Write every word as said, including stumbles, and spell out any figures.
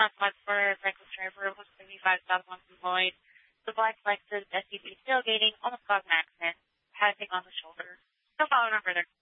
Northwest for reckless driver was seventy-five southbound from Lloyd. The black Lexus S U V tailgating almost caused an accident, passing on the shoulder. No follow no further.